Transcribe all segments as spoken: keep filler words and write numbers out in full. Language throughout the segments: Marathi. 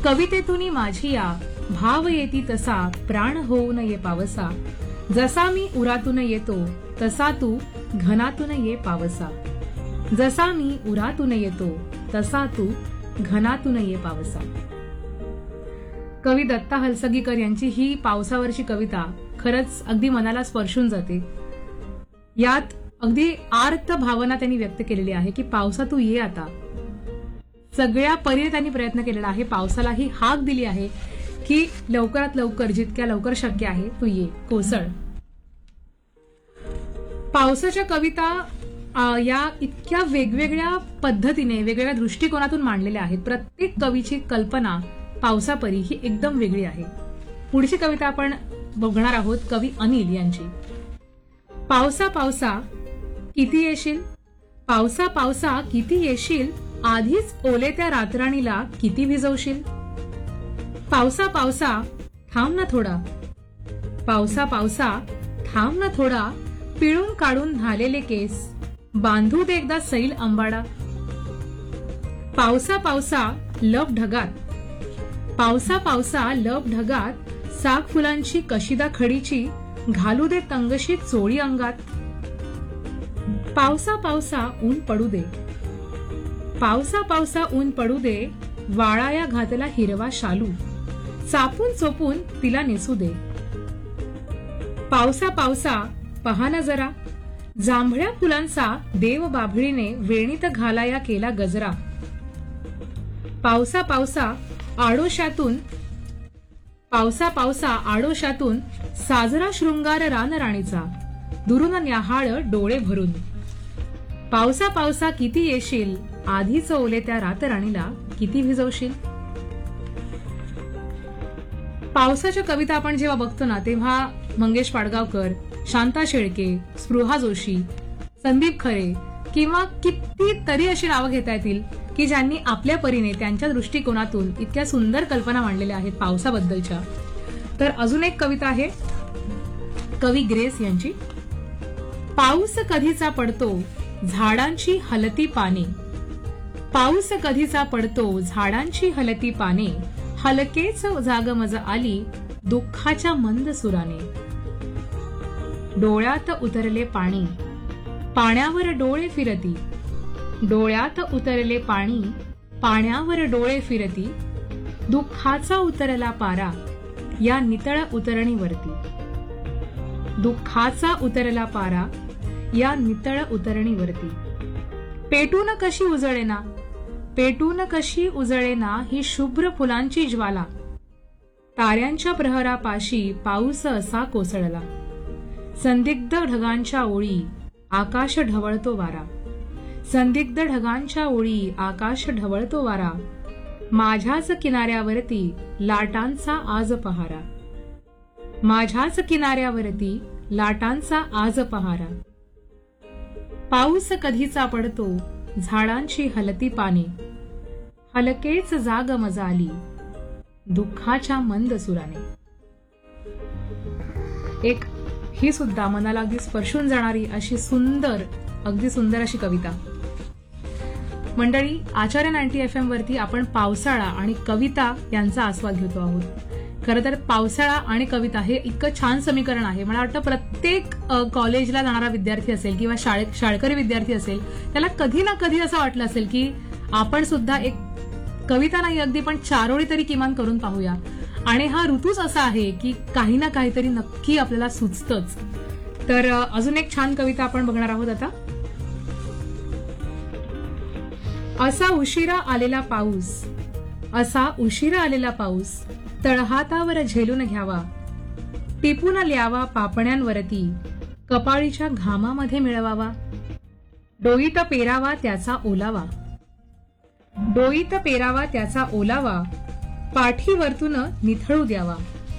कवितेतून माझी या भाव येती तसा प्राण होऊ नये पावसा. जसा मी उरातून येतो तसा तू घनातून ये पावसा. जसा मी उरातून येतो तसा तू घनातून ये पावसा. कवी दत्ता हलसगीकर यांची ही पावसावरची कविता खरंच अगदी मनाला स्पर्शून जाते. यात अगदी आर्त भावना त्यांनी व्यक्त केलेली आहे की पावसा तू ये आता. सगळ्या परीने त्यांनी प्रयत्न केलेला आहे. पावसालाही हाक दिली आहे की लवकरात लवकर जितक्या लवकर शक्य आहे तू ये कोसळ. पावसाच्या कविता या इतक्या वेगवेगळ्या पद्धतीने वेगवेगळ्या दृष्टिकोनातून मांडलेल्या आहेत. प्रत्येक कवीची कल्पना पावसापरी ही एकदम वेगळी आहे. पुढची कविता आपण बघणार आहोत कवी अनिल यांची. पावसा पावसा किती येशील, पावसा पावसा किती येशील, आधीच ओले त्या रातराणीला किती भिजवशील. पावसा पावसा थांब ना थोडा, पावसा पावसा थांब ना थोडा, पिळून काढून झालेले केस बांधू दे एकदा सैल अंबाडा. पावसा पावसा लप ढगात, पावसा पावसा लप ढगात, साग फुलांची कशिदा खडीची घालू दे तंगशी चोळी अंगात. पावसा पावसा ऊन पडू दे, पावसा पावसा ऊन पडू दे, वाळाया घातला हिरवा शालू, चापून चोपून तिला नेसू दे. पावसा पावसा पहा ना जरा, जांभळ्या फुलांचा देव बाभळीने वेणीत घालाया केला गजरा. पावसा पावसा आडोशातून, पावसा पावसा आडोशातून साजरा शृंगार रानराणीचा, दुरून न्याहाळ डोळे भरून. पावसा पावसा किती येशील, आधीच ओले त्या रातराणीला किती भिजवशील. पावसाच्या कविता आपण जेव्हा बघतो ना तेव्हा मंगेश पाडगावकर, शांता शेळके, स्पृहा जोशी, संदीप खरे किंवा कितीतरी अशी नावं घेता येतील की ज्यांनी आपल्या परीने त्यांच्या दृष्टिकोनातून इतक्या सुंदर कल्पना मांडलेल्या आहेत पावसाबद्दलच्या. तर अजून एक कविता आहे कवी ग्रेस यांची. पाऊस कधीचा पडतो झाडांची हलती पाने, पाऊस कधीचा पडतो झाडांची हलती पाने, हलकेच जागमज आली दुःखाच्या मंद सुराने. डोळ्यात उतरले पाणी, पाण्यावर डोळे फिरती, डोळ्यात उतरले पाणी, पाण्यावर डोळे फिरती, दुःखाचा उतरला पारा या नितळ उतरणीवरती. दुःखाचा उतरला पारा या नितळ उतरणीवरती. पेटून कशी उजळेना, पेटून कशी उजळेना ही शुभ्र फुलांची ज्वाला, ताऱ्यांच्या प्रहरापाशी पाऊस असा कोसळला. संदिग्ध ढगांच्या ओळी आकाश ढवळतो वारा, संदिग्ध ढगांच्या ओळी आकाश ढवळतो वारा, माझ्याच किनाऱ्यावरती लाटांचा आज पहारा, माझ्याच किनाऱ्यावरती लाटांचा आज पहारा. पाऊस कधीचा पडतो झाडांची हलती पाने, हलकेच जाग मजाली दुःखाच्या मंद सुराने. एक ही सुद्धा मनाला अगदी स्पर्शून जाणारी अशी सुंदर, अगदी सुंदर अशी कविता. मंडळी, आचार्य नाईंटी एफ एम वरती आपण पावसाळा आणि कविता यांचा आस्वाद घेतो आहोत. खरं तर पावसाळा आणि कविता हे इतकं छान समीकरण आहे. मला वाटतं प्रत्येक कॉलेजला जाणारा विद्यार्थी असेल किंवा शाळेत शाळकरी विद्यार्थी असेल त्याला कधी ना कधी असं वाटलं असेल की आपण सुद्धा एक कविता नाही अगदी पण चारोळी तरी किमान करून पाहूया. आणि हा ऋतूच असा आहे की काही ना काहीतरी नक्की आपल्याला सुचतच. तर अजून एक छान कविता आपण बघणार आहोत आता. असा उशिरा आलेला पाऊस, असा उशिरा आलेला पाऊस, तळहातावर झेलून घ्यावा, टिपून ल्यावा पापण्यांवरती, कपाळीच्या घामामध्ये मिळवावा, डोईत पेरावा त्याचा ओलावा, डोईत पेरावा त्याचा ओलावा, पाठीवरतून निथळू द्यावा,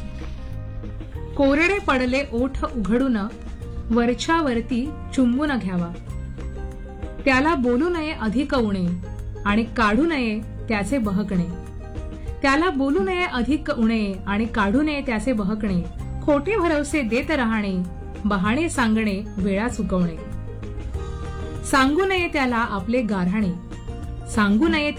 कोरडे पडले ओठ उघडून वरच्या वरती चुंबून घ्यावा, त्याला बोलू नये अधिक उणे आणि काढू नये त्याचे बहकणे, त्याला बोलू नये अधिक उणे आणि काढू नये त्याचे बहकणे, खोटे भरवसे देत राहणे, बहाणे सांगणे वेळा चुकवणे, सांगू नये त्याला आपले गाऱ्हाणे, सांगू नये